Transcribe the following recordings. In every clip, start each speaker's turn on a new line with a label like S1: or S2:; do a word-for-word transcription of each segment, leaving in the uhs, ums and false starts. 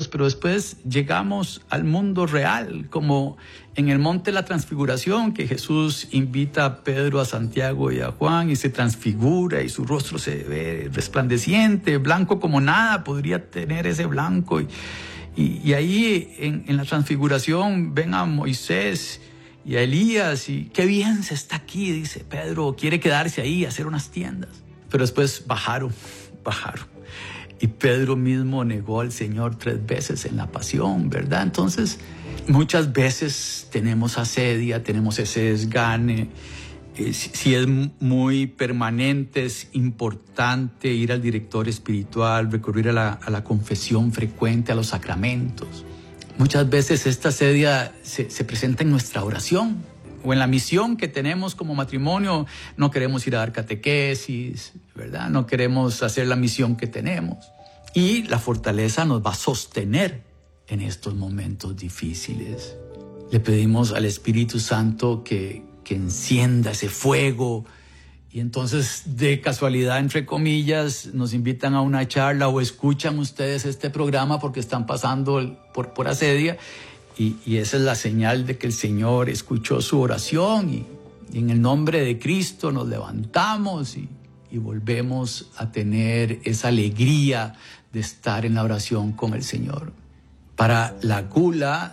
S1: Dios, pero después llegamos al mundo real, como en el monte de la transfiguración, que Jesús invita a Pedro, a Santiago y a Juan y se transfigura y su rostro se ve resplandeciente, blanco como nada podría tener ese blanco. Y, y, y ahí en, en la transfiguración ven a Moisés y a Elías y qué bien se está aquí, dice Pedro, quiere quedarse ahí, hacer unas tiendas. Pero después bajaron, bajaron. Y Pedro mismo negó al Señor tres veces en la pasión, ¿verdad? Entonces, muchas veces tenemos asedia, tenemos ese desgane. Eh, si, si es muy permanente, es importante ir al director espiritual, recurrir a la, a la confesión frecuente, a los sacramentos. Muchas veces esta asedia se, se presenta en nuestra oración o en la misión que tenemos como matrimonio. No queremos ir a dar catequesis, ¿verdad? No queremos hacer la misión que tenemos. Y la fortaleza nos va a sostener en estos momentos difíciles. Le pedimos al Espíritu Santo que, que encienda ese fuego. Y entonces, de casualidad, entre comillas, nos invitan a una charla o escuchan ustedes este programa porque están pasando por, por asedia. Y, y esa es la señal de que el Señor escuchó su oración y, y en el nombre de Cristo nos levantamos y, y volvemos a tener esa alegría de estar en la oración con el Señor. Para la gula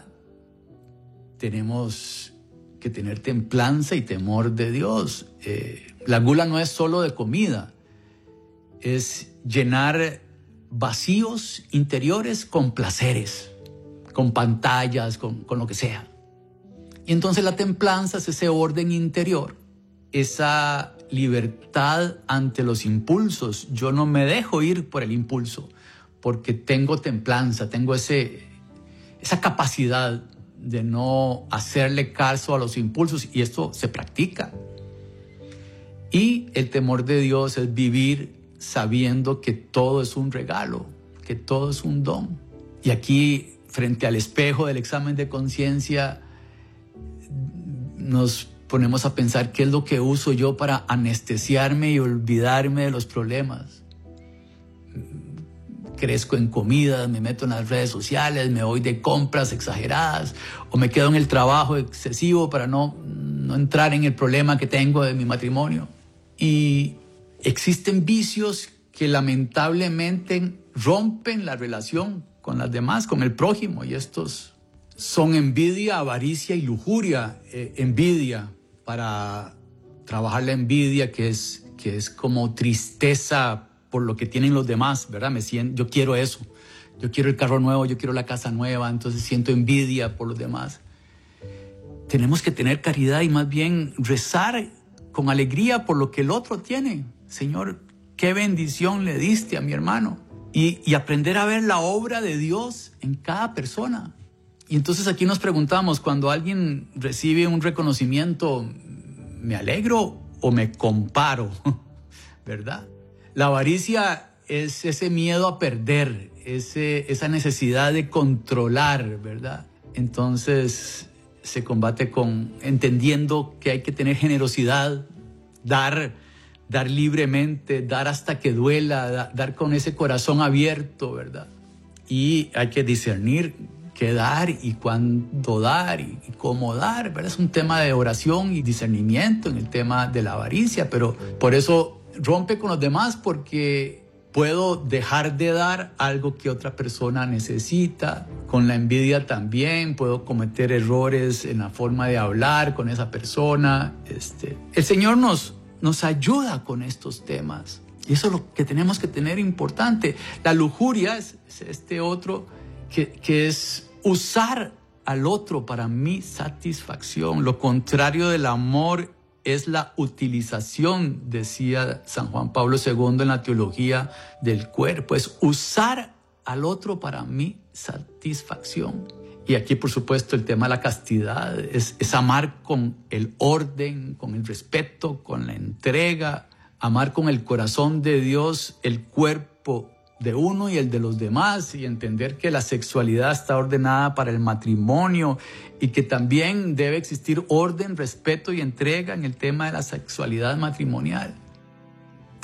S1: tenemos que tener templanza y temor de Dios. Eh, la gula no es solo de comida, es llenar vacíos interiores con placeres, con pantallas, con, con lo que sea. Y entonces la templanza es ese orden interior, esa libertad ante los impulsos. Yo no me dejo ir por el impulso porque tengo templanza, tengo ese, esa capacidad de no hacerle caso a los impulsos, y esto se practica. Y el temor de Dios es vivir sabiendo que todo es un regalo, que todo es un don. Y aquí, frente al espejo del examen de conciencia, nos ponemos a pensar qué es lo que uso yo para anestesiarme y olvidarme de los problemas. Crezco en comidas, me meto en las redes sociales, me voy de compras exageradas o me quedo en el trabajo excesivo para no, no entrar en el problema que tengo de mi matrimonio. Y existen vicios que lamentablemente rompen la relación con las demás, con el prójimo, y estos son envidia, avaricia y lujuria. Eh, envidia, para trabajar la envidia, que es, que es como tristeza por lo que tienen los demás, ¿verdad? Me siento, yo quiero eso, yo quiero el carro nuevo, yo quiero la casa nueva, entonces siento envidia por los demás. Tenemos que tener caridad y más bien rezar con alegría por lo que el otro tiene. Señor, qué bendición le diste a mi hermano. Y, y aprender a ver la obra de Dios en cada persona. Y entonces aquí nos preguntamos, cuando alguien recibe un reconocimiento, ¿me alegro o me comparo? ¿Verdad? La avaricia es ese miedo a perder, ese, esa necesidad de controlar, ¿verdad? Entonces se combate con entendiendo que hay que tener generosidad, dar, dar libremente, dar hasta que duela, da, dar con ese corazón abierto, ¿verdad? Y hay que discernir qué dar y cuándo dar y, y cómo dar, ¿verdad? Es un tema de oración y discernimiento en el tema de la avaricia, pero por eso rompe con los demás, porque puedo dejar de dar algo que otra persona necesita. Con la envidia también puedo cometer errores en la forma de hablar con esa persona. Este, el Señor nos, nos ayuda con estos temas. Y eso es lo que tenemos que tener importante. La lujuria es, es este otro que, que es usar al otro para mi satisfacción. Lo contrario del amor es la utilización, decía San Juan Pablo segundo en la teología del cuerpo. Es usar al otro para mi satisfacción. Y aquí, por supuesto, el tema de la castidad es, es amar con el orden, con el respeto, con la entrega, amar con el corazón de Dios el cuerpo de uno y el de los demás, y entender que la sexualidad está ordenada para el matrimonio y que también debe existir orden, respeto y entrega en el tema de la sexualidad matrimonial.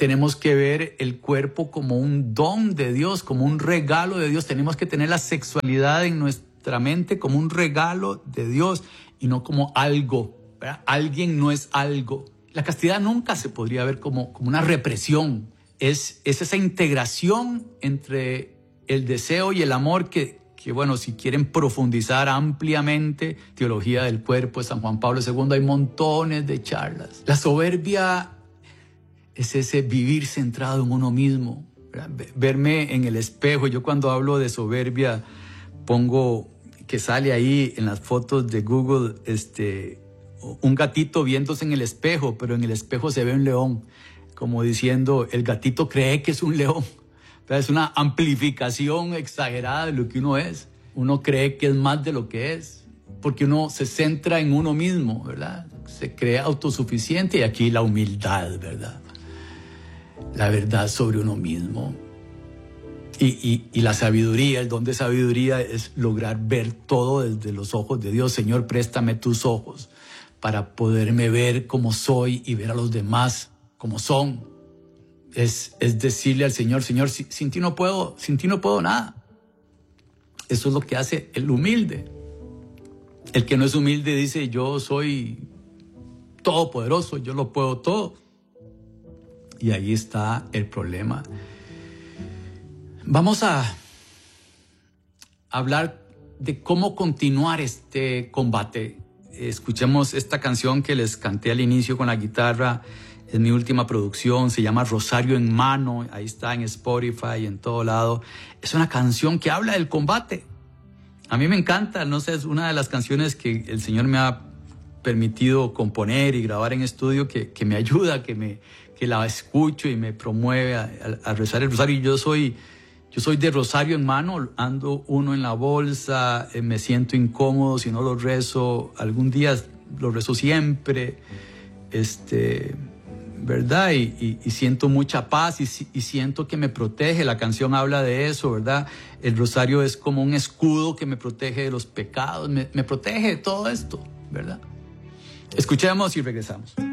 S1: tenemos que ver el cuerpo como un don de Dios, como un regalo de Dios. Tenemos que tener la sexualidad en nuestra mente como un regalo de Dios y no como algo, ¿verdad? Alguien no es algo. La castidad nunca se podría ver como, como una represión. Es, es esa integración entre el deseo y el amor que, que, bueno, si quieren profundizar ampliamente, teología del cuerpo de San Juan Pablo segundo, hay montones de charlas. La soberbia es ese vivir centrado en uno mismo, ¿verdad? Verme en el espejo. Yo cuando hablo de soberbia pongo que sale ahí en las fotos de Google este, un gatito viéndose en el espejo, pero en el espejo se ve un león, como diciendo, el gatito cree que es un león. Es una amplificación exagerada de lo que uno es. Uno cree que es más de lo que es, porque uno se centra en uno mismo, ¿verdad? Se cree autosuficiente y aquí la humildad, ¿verdad? La verdad sobre uno mismo. Y, y, y la sabiduría, el don de sabiduría es lograr ver todo desde los ojos de Dios. Señor, préstame tus ojos para poderme ver como soy y ver a los demás como son. Es, es decirle al Señor, Señor, sin, sin ti no puedo, sin ti no puedo nada. Eso es lo que hace el humilde. El que no es humilde dice, yo soy todopoderoso, yo lo puedo todo. Y ahí está el problema. Vamos a hablar de cómo continuar este combate. Escuchemos esta canción que les canté al inicio con la guitarra. Es mi última producción, se llama Rosario en Mano, ahí está en Spotify y en todo lado. Es una canción que habla del combate. A mí me encanta, no sé, es una de las canciones que el Señor me ha permitido componer y grabar en estudio, que, que me ayuda, que, me, que la escucho y me promueve a, a, a rezar el rosario. Yo soy, yo soy de rosario en mano, ando uno en la bolsa, eh, me siento incómodo si no lo rezo. Algún día lo rezo siempre, este... ¿verdad? Y, y, y siento mucha paz y, y siento que me protege. La canción habla de eso, ¿verdad? El rosario es como un escudo que me protege de los pecados, me, me protege de todo esto, ¿verdad? Escuchemos y regresamos.